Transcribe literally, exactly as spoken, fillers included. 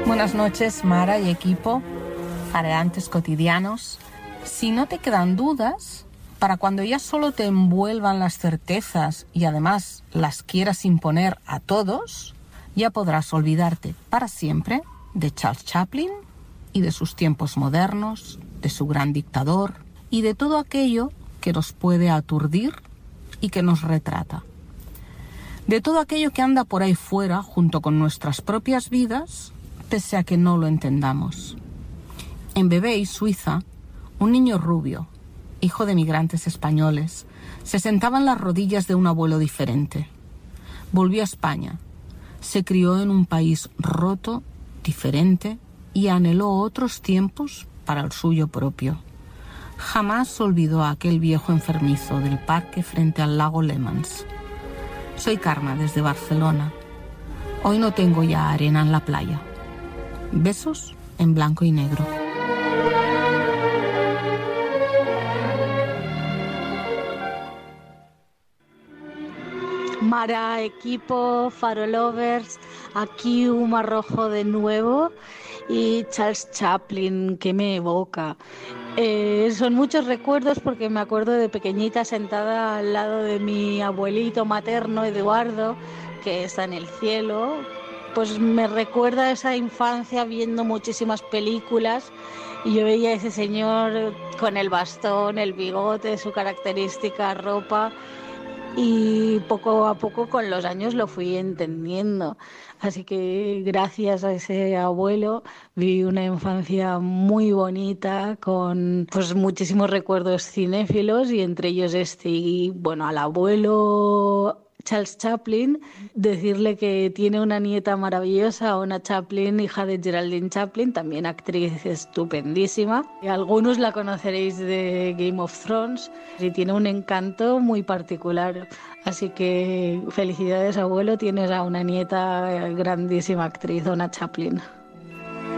Buenas noches, Mara y equipo, fareantes cotidianos. Si no te quedan dudas, para cuando ya solo te envuelvan las certezas y además las quieras imponer a todos, ya podrás olvidarte para siempre de Charles Chaplin y de sus tiempos modernos, de su gran dictador y de todo aquello que nos puede aturdir y que nos retrata. De todo aquello que anda por ahí fuera junto con nuestras propias vidas, pese a que no lo entendamos. En Vevey, Suiza, un niño rubio, hijo de migrantes españoles, se sentaba en las rodillas de un abuelo diferente. Volvió a España, se crió en un país roto, diferente, y anheló otros tiempos para el suyo propio. Jamás olvidó a aquel viejo enfermizo del parque frente al lago Lemans. Soy Karma desde Barcelona. Hoy no tengo ya arena en la playa. Besos en blanco y negro. Mara, equipo, farolovers, aquí Uma Rojo de nuevo y Charles Chaplin, que me evoca. Eh, son muchos recuerdos porque me acuerdo de pequeñita sentada al lado de mi abuelito materno, Eduardo, que está en el cielo. Pues me recuerda esa infancia viendo muchísimas películas y yo veía a ese señor con el bastón, el bigote, su característica ropa. Y poco a poco con los años lo fui entendiendo. Así que gracias a ese abuelo viví una infancia muy bonita con pues muchísimos recuerdos cinéfilos y entre ellos este. Y bueno, al abuelo Charles Chaplin, decirle que tiene una nieta maravillosa, Ona Chaplin, hija de Geraldine Chaplin, también actriz estupendísima. Y algunos la conoceréis de Game of Thrones y tiene un encanto muy particular. Así que felicidades, abuelo, tienes a una nieta grandísima actriz, Ona Chaplin.